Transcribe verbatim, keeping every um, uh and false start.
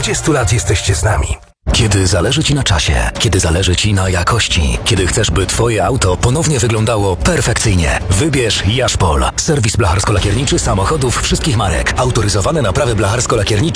trzydziestu lat jesteście z nami. Kiedy zależy Ci na czasie, kiedy zależy Ci na jakości, kiedy chcesz, by Twoje auto ponownie wyglądało perfekcyjnie, wybierz Jaszpol. Serwis blacharsko-lakierniczy samochodów wszystkich marek. Autoryzowane naprawy blacharsko-lakiernicze